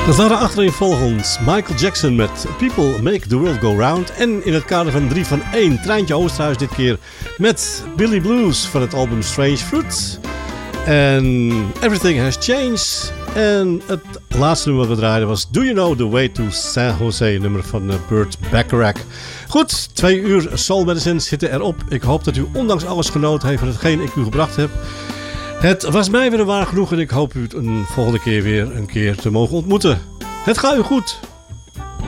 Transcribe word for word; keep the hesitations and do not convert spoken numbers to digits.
Dat waren achtereenvolgens Michael Jackson met People Make the World Go Round. En in het kader van drie van één, Treintje Oosterhuis dit keer met Billy Blues van het album Strange Fruit. En Everything Has Changed. En het laatste nummer wat we draaiden was Do You Know The Way To San Jose, nummer van Burt Bacharach. Goed, twee uur Soul Medicine zitten erop. Ik hoop dat u ondanks alles genoten heeft van hetgeen ik u gebracht heb. Het was mij weer een waar genoeg en ik hoop u een volgende keer weer een keer te mogen ontmoeten. Het gaat u goed.